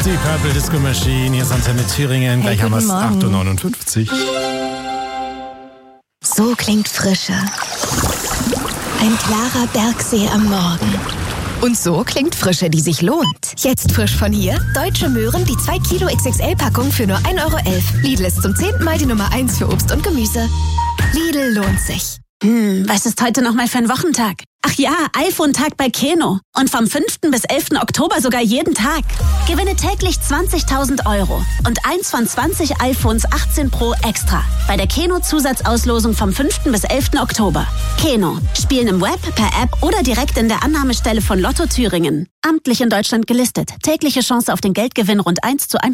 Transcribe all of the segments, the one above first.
Die Purple Disco Machine, hier ist Antenne Thüringen, gleich haben wir es 8.59 Uhr. So klingt Frische. Ein klarer Bergsee am Morgen. Und so klingt Frische, die sich lohnt. Jetzt frisch von hier, Deutsche Möhren, die 2 Kilo XXL-Packung für nur 1,11 Euro. Lidl ist zum 10. Mal die Nummer 1 für Obst und Gemüse. Lidl lohnt sich. Was ist heute nochmal für ein Wochentag? Ach ja, iPhone-Tag bei Keno. Und vom 5. bis 11. Oktober sogar jeden Tag. Gewinne täglich 20.000 Euro und 1 von 20 iPhones 18 Pro extra. Bei der Keno-Zusatzauslosung vom 5. bis 11. Oktober. Keno. Spielen im Web, per App oder direkt in der Annahmestelle von Lotto Thüringen. Amtlich in Deutschland gelistet. Tägliche Chance auf den Geldgewinn rund 1 zu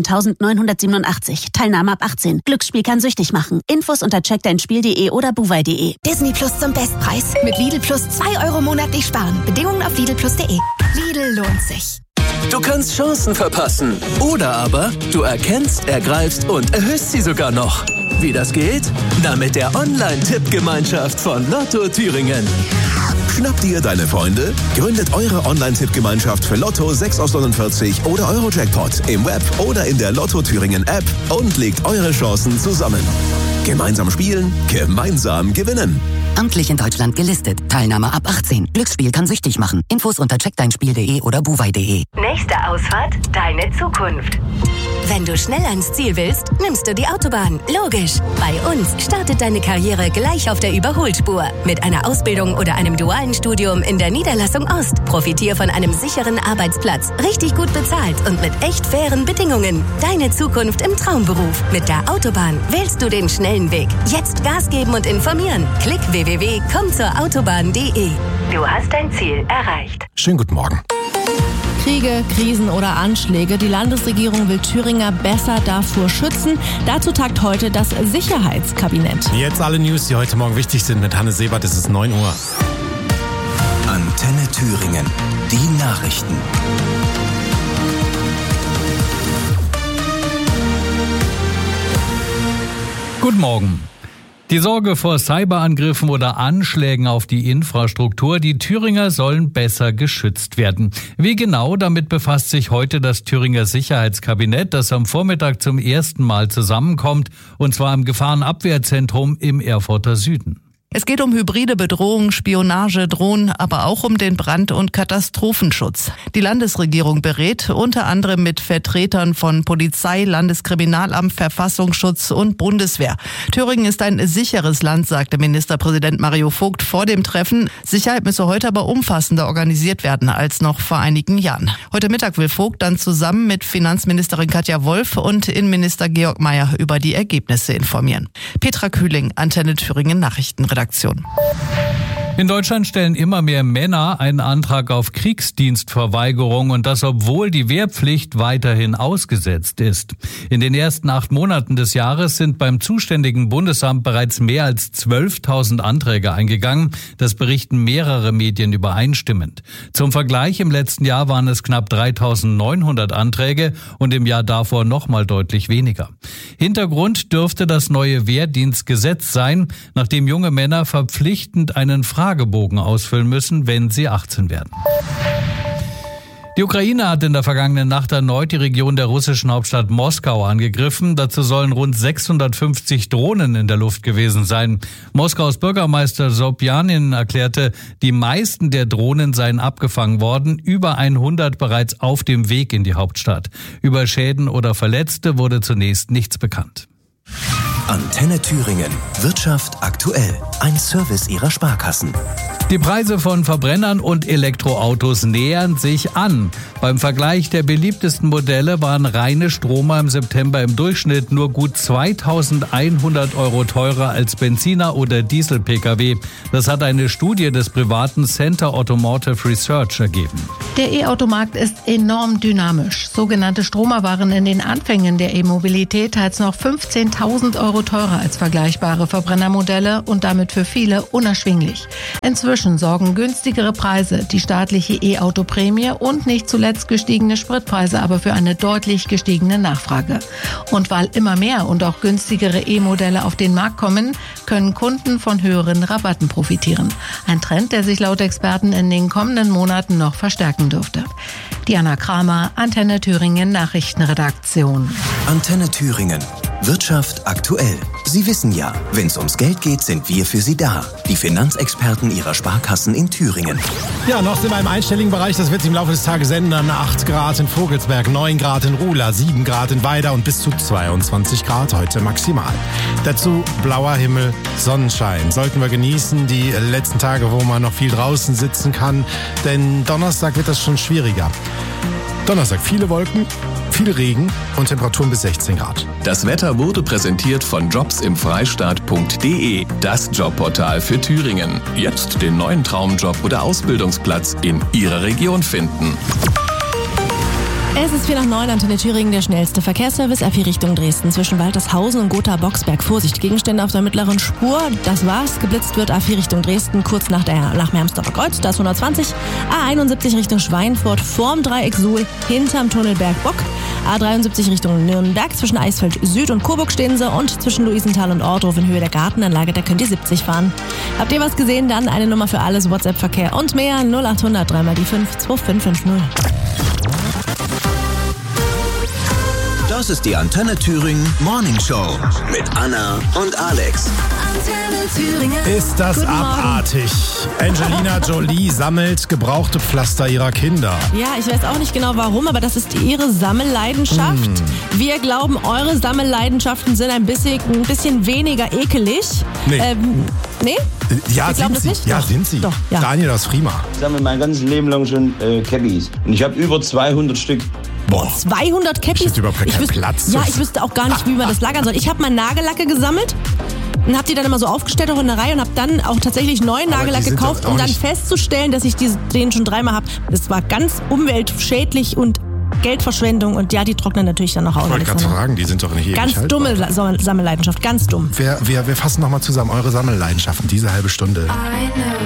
113.987. Teilnahme ab 18. Glücksspiel kann süchtig machen. Infos unter checkdeinspiel.de oder buwei.de. Disney Plus zum Bestpreis. Mit Lidl Plus 2 Euro monatlich sparen. Bedingungen auf lidlplus.de. Lidl lohnt sich. Du kannst Chancen verpassen. Oder aber du erkennst, ergreifst und erhöhst sie sogar noch. Wie das geht? Na, mit der Online-Tippgemeinschaft von Lotto Thüringen. Schnappt ihr deine Freunde? Gründet eure Online-Tippgemeinschaft für Lotto 6 aus 49 oder Euro-Jackpot im Web oder in der Lotto Thüringen App und legt eure Chancen zusammen. Gemeinsam spielen, gemeinsam gewinnen. Amtlich in Deutschland gelistet. Teilnahme ab 18. Glücksspiel kann süchtig machen. Infos unter checkdeinspiel.de oder buwei.de. Nächste Ausfahrt, deine Zukunft. Wenn du schnell ans Ziel willst, nimmst du die Autobahn. Logisch. Bei uns startet deine Karriere gleich auf der Überholspur. Mit einer Ausbildung oder einem dualen Studium in der Niederlassung Ost. Profitier von einem sicheren Arbeitsplatz. Richtig gut bezahlt und mit echt fairen Bedingungen. Deine Zukunft im Traumberuf. Mit der Autobahn wählst du den schnellen Weg. Jetzt Gas geben und informieren. Klick www.kommzurautobahn.de. Du hast dein Ziel erreicht. Schönen guten Morgen. Kriege, Krisen oder Anschläge. Die Landesregierung will Thüringer besser davor schützen. Dazu tagt heute das Sicherheitskabinett. Jetzt alle News, die heute Morgen wichtig sind. Mit Hanne Sebert ist es 9 Uhr. Antenne Thüringen. Die Nachrichten. Guten Morgen. Die Sorge vor Cyberangriffen oder Anschlägen auf die Infrastruktur, die Thüringer sollen besser geschützt werden. Wie genau, damit befasst sich heute das Thüringer Sicherheitskabinett, das am Vormittag zum ersten Mal zusammenkommt, und zwar im Gefahrenabwehrzentrum im Erfurter Süden. Es geht um hybride Bedrohung, Spionage, Drohnen, aber auch um den Brand- und Katastrophenschutz. Die Landesregierung berät unter anderem mit Vertretern von Polizei, Landeskriminalamt, Verfassungsschutz und Bundeswehr. Thüringen ist ein sicheres Land, sagte Ministerpräsident Mario Vogt vor dem Treffen. Sicherheit müsse heute aber umfassender organisiert werden als noch vor einigen Jahren. Heute Mittag will Vogt dann zusammen mit Finanzministerin Katja Wolf und Innenminister Georg Mayer über die Ergebnisse informieren. Petra Kühling, Antenne Thüringen Nachrichtenredaktion. In Deutschland stellen immer mehr Männer einen Antrag auf Kriegsdienstverweigerung, und das, obwohl die Wehrpflicht weiterhin ausgesetzt ist. In den ersten 8 Monaten des Jahres sind beim zuständigen Bundesamt bereits mehr als 12.000 Anträge eingegangen. Das berichten mehrere Medien übereinstimmend. Zum Vergleich, im letzten Jahr waren es knapp 3.900 Anträge und im Jahr davor nochmal deutlich weniger. Hintergrund dürfte das neue Wehrdienstgesetz sein, nachdem junge Männer verpflichtend einen Fragebogen ausfüllen müssen, wenn sie 18 werden. Die Ukraine hat in der vergangenen Nacht erneut die Region der russischen Hauptstadt Moskau angegriffen. Dazu sollen rund 650 Drohnen in der Luft gewesen sein. Moskaus Bürgermeister Sobjanin erklärte, die meisten der Drohnen seien abgefangen worden, über 100 bereits auf dem Weg in die Hauptstadt. Über Schäden oder Verletzte wurde zunächst nichts bekannt. Antenne Thüringen. Wirtschaft aktuell. Ein Service Ihrer Sparkassen. Die Preise von Verbrennern und Elektroautos nähern sich an. Beim Vergleich der beliebtesten Modelle waren reine Stromer im September im Durchschnitt nur gut 2.100 € teurer als Benziner oder Diesel-Pkw. Das hat eine Studie des privaten Center Automotive Research ergeben. Der E-Automarkt ist enorm dynamisch. Sogenannte Stromer waren in den Anfängen der E-Mobilität teils noch 15.000 € teurer als vergleichbare Verbrennermodelle und damit für viele unerschwinglich. Inzwischen sorgen günstigere Preise, die staatliche E-Auto-Prämie und nicht zuletzt gestiegene Spritpreise aber für eine deutlich gestiegene Nachfrage. Und weil immer mehr und auch günstigere E-Modelle auf den Markt kommen, können Kunden von höheren Rabatten profitieren. Ein Trend, der sich laut Experten in den kommenden Monaten noch verstärken dürfte. Diana Kramer, Antenne Thüringen Nachrichtenredaktion. Antenne Thüringen. Wirtschaft aktuell. Sie wissen ja, wenn es ums Geld geht, sind wir für Sie da. Die Finanzexperten Ihrer Sparkassen in Thüringen. Ja, noch sind wir im einstelligen Bereich. Das wird sich im Laufe des Tages ändern. 8 Grad in Vogelsberg, 9 Grad in Ruhla, 7 Grad in Weida und bis zu 22 Grad heute maximal. Dazu blauer Himmel, Sonnenschein. Sollten wir genießen, die letzten Tage, wo man noch viel draußen sitzen kann. Denn Donnerstag wird das schon schwieriger. Donnerstag viele Wolken, viel Regen und Temperaturen bis 16 Grad. Das Wetter wurde präsentiert von jobsimfreistaat.de, das Jobportal für Thüringen. Jetzt den neuen Traumjob oder Ausbildungsplatz in Ihrer Region finden. Es ist 8:04, Antenne Thüringen, der schnellste Verkehrsservice A4 Richtung Dresden zwischen Waltershausen und Gotha-Boxberg. Vorsicht, Gegenstände auf der mittleren Spur. Das war's. Geblitzt wird A4 Richtung Dresden kurz nach Mermsdorfer Kreuz. Da ist 120. A71 Richtung Schweinfurt vorm Dreieck Suhl hinterm Tunnel Bergbock. A73 Richtung Nürnberg zwischen Eisfeld Süd und Coburg stehen sie und zwischen Luisenthal und Orthof in Höhe der Gartenanlage, da könnt ihr 70 fahren. Habt ihr was gesehen? Dann eine Nummer für alles, WhatsApp-Verkehr und mehr 0800 3 mal die 5 2550. Das ist die Antenne Thüringen Morning Show mit Anna und Alex. Antenne Thüringen. Ist das abartig? Angelina Jolie sammelt gebrauchte Pflaster ihrer Kinder. Ja, ich weiß auch nicht genau warum, aber das ist ihre Sammelleidenschaft. Wir glauben, eure Sammelleidenschaften sind ein bisschen weniger ekelig. Nee. Nee? Ja, Sie glauben sind sie. das nicht? Ja, Doch. sind sie. Doch, ja. Daniel aus Frima. Ich sammle mein ganzes Leben lang schon Cappies. Und ich habe über 200 Stück. Boah. 200 Cappies? Ich hätte überhaupt keinen Platz. Ja, ich wüsste auch gar nicht, wie man das lagern soll. Ich habe mal Nagellacke gesammelt und habe die dann immer so aufgestellt auch in der Reihe und habe dann auch tatsächlich neuen Nagellack gekauft, um dann festzustellen, dass ich den schon dreimal habe. Das war ganz umweltschädlich und Geldverschwendung und ja, die trocknen natürlich dann noch aus. Ich wollte gerade fragen, die sind doch nicht ewig Ganz haltbar. dumme Sammelleidenschaft, ganz dumm. Wir fassen nochmal zusammen eure Sammelleidenschaften, diese halbe Stunde.